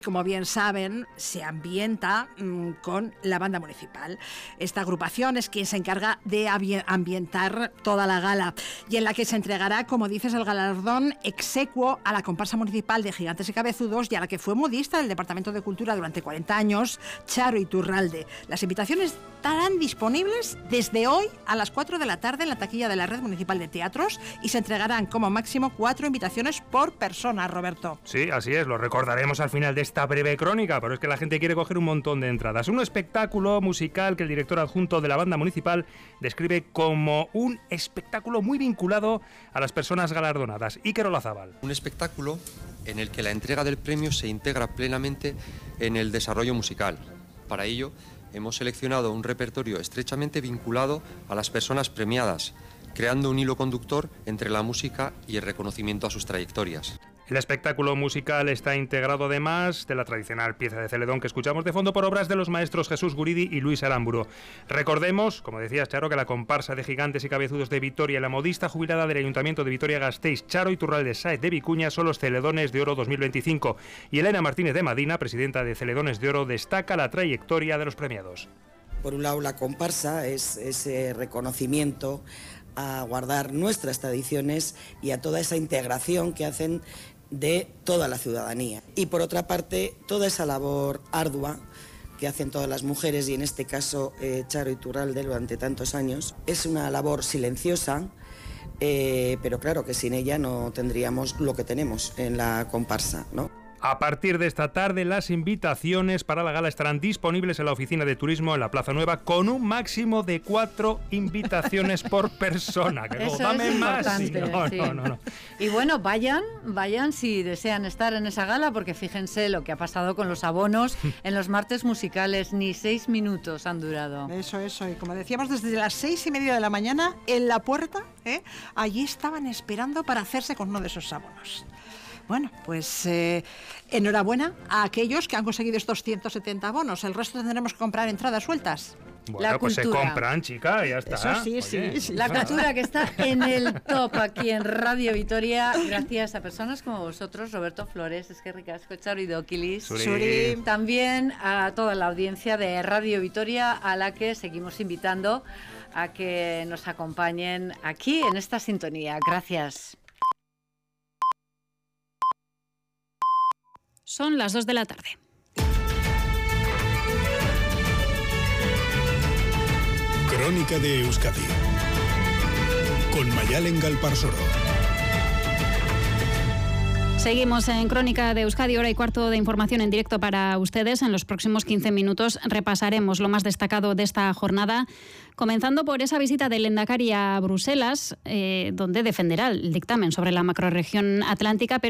Como bien saben, se ambienta con la banda municipal. Esta agrupación es quien se encarga de ambientar toda la gala y en la que se entregará, como dices, el galardón exequo a la comparsa municipal de Gigantes y Cabezudos y a la que fue modista del Departamento de Cultura durante 40 años, Charo Iturralde. Las invitaciones estarán disponibles desde hoy a las 4 de la tarde en la taquilla de la Red Municipal de Teatros y se entregarán como máximo 4 invitaciones por persona, Roberto. Sí, así es, lo recordaremos al final de esta breve crónica, pero es que la gente quiere coger un montón de entradas. Un espectáculo musical que el director adjunto de la banda municipal describe como un espectáculo muy vinculado a las personas galardonadas. Iker Olazábal. Un espectáculo en el que la entrega del premio se integra plenamente en el desarrollo musical. Para ello, hemos seleccionado un repertorio estrechamente vinculado a las personas premiadas, creando un hilo conductor entre la música y el reconocimiento a sus trayectorias. El espectáculo musical está integrado además de la tradicional pieza de Celedón que escuchamos de fondo por obras de los maestros Jesús Guridi y Luis Aramburu. Recordemos, como decías, Charo, que la comparsa de Gigantes y Cabezudos de Vitoria y la modista jubilada del Ayuntamiento de Vitoria-Gasteiz, Charo Iturralde Sáez de Vicuña, son los Celedones de Oro 2025 y Elena Martínez de Madina, presidenta de Celedones de Oro, destaca la trayectoria de los premiados. Por un lado, la comparsa es ese reconocimiento a guardar nuestras tradiciones y a toda esa integración que hacen de toda la ciudadanía. Y por otra parte, toda esa labor ardua que hacen todas las mujeres, y en este caso Charo Iturralde durante tantos años, es una labor silenciosa, pero claro que sin ella no tendríamos lo que tenemos en la comparsa, ¿no? A partir de esta tarde, las invitaciones para la gala estarán disponibles en la oficina de turismo en la Plaza Nueva con un máximo de 4 invitaciones por persona. Que eso dame es más. importante. Sí. No. Y bueno, vayan si desean estar en esa gala, porque fíjense lo que ha pasado con los abonos en los martes musicales. Ni 6 minutos han durado. Eso. Y como decíamos, desde las 6:30 de la mañana, en la puerta, allí estaban esperando para hacerse con uno de esos abonos. Bueno, pues enhorabuena a aquellos que han conseguido estos 170 abonos. El resto tendremos que comprar entradas sueltas. Bueno, pues se compran, chica, ya está. Eso sí, Oye. sí. La cultura que está en el top aquí en Radio Vitoria, gracias a personas como vosotros, Roberto Flores, Eskerrik asko, Charo Idokilis, Suri. también a toda la audiencia de Radio Vitoria, a la que seguimos invitando a que nos acompañen aquí en esta sintonía. Gracias. Son las 2 de la tarde. Crónica de Euskadi con Mayalen Galparsoro. Seguimos en Crónica de Euskadi, hora y cuarto de información en directo para ustedes. En los próximos 15 minutos repasaremos lo más destacado de esta jornada, comenzando por esa visita del Lehendakari a Bruselas, donde defenderá el dictamen sobre la macrorregión atlántica, pero